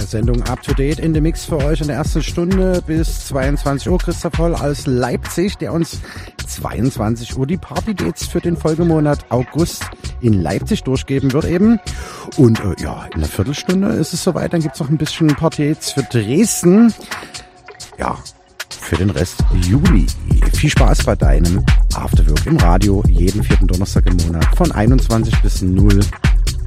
Sendung Up to Date in the Mix für euch in der ersten Stunde bis 22 Uhr. Christoph Holl aus Leipzig, der uns 22 Uhr die Party-Dates für den Folgemonat August in Leipzig durchgeben wird eben. Und in einer Viertelstunde ist es soweit. Dann gibt's noch ein bisschen Party-Dates für Dresden. Ja, für den Rest Juli. Viel Spaß bei deinem Afterwork im Radio jeden vierten Donnerstag im Monat von 21 bis 0 Uhr.